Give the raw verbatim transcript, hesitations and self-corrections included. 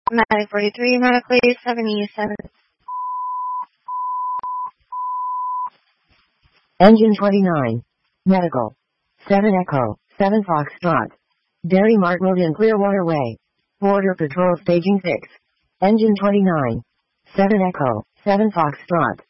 Medic forty-three, medically seventy-seven. Engine twenty-nine. Medical. seven Echo, seven Foxtrot. Dairy Mart Road in Clearwater Way. Border Patrol Staging six. Engine twenty-nine. seven Echo, seven Foxtrot.